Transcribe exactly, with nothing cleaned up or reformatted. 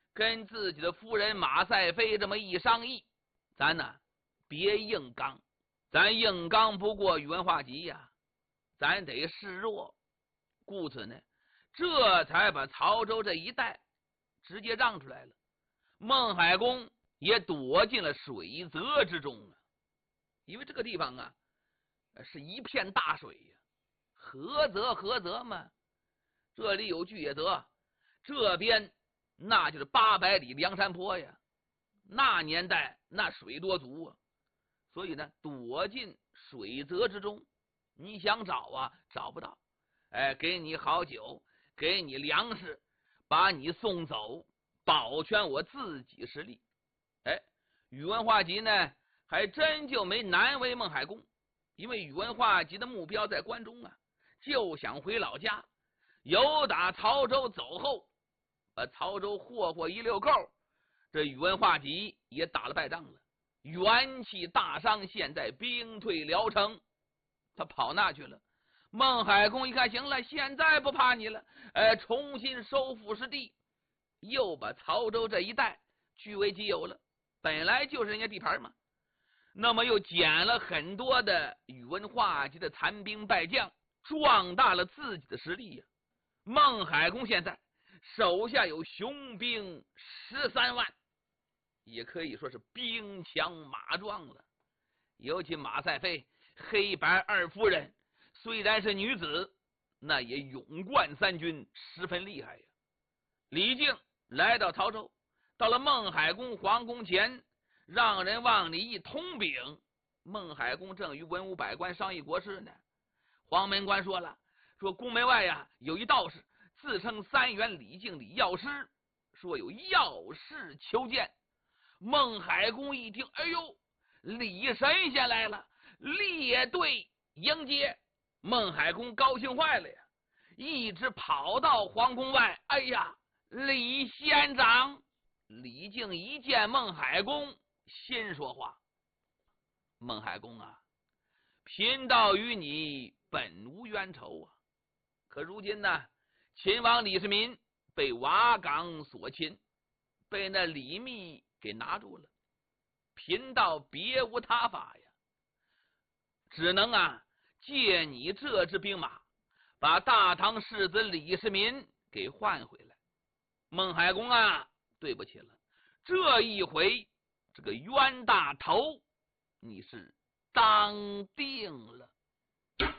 跟自己的夫人马赛妃这么一商议，咱呢别硬刚，咱硬刚不过宇文化及呀，咱得示弱。故此呢，这才把曹州这一带直接让出来了。孟海公也躲进了水泽之中啊，因为这个地方啊是一片大水呀、啊，河泽河泽嘛，这里有巨野泽，这边那就是八百里梁山坡呀，那年代那水多足啊，所以呢躲进水泽之中，你想找啊找不到。哎，给你好酒，给你粮食，把你送走，保全我自己实力。哎，宇文化及呢还真就没难为孟海公，因为宇文化及的目标在关中啊，就想回老家。由打曹州走后，把曹州霍霍一溜够，这宇文化及也打了败仗了，元气大伤，现在兵退辽城，他跑那去了。孟海公一看，行了，现在不怕你了，呃，重新收复失地，又把曹州这一带据为己有了，本来就是人家地盘嘛。那么又捡了很多的宇文化及的残兵败将，壮大了自己的实力呀、啊。孟海公现在手下有雄兵十三万，也可以说是兵强马壮了。尤其马赛妃、黑白二夫人虽然是女子，那也勇冠三军，十分厉害呀。李靖来到曹州，到了孟海公皇宫前，让人往里一通禀。孟海公正与文武百官商议国事呢。黄门官说了，说宫门外呀有一道士，自称三元李靖李药师，说有要事求见。孟海公一听，哎呦，李神仙来了，列队迎接。孟海公高兴坏了呀，一直跑到皇宫外。哎呀，李县长！李靖一见孟海公，先说话：孟海公啊，贫道与你本无冤仇啊，可如今呢，秦王李世民被瓦岗所擒，被那李密给拿住了，贫道别无他法呀，只能啊借你这支兵马，把大唐世子李世民给换回来。孟海公啊，对不起了，这一回这个冤大头你是当定了。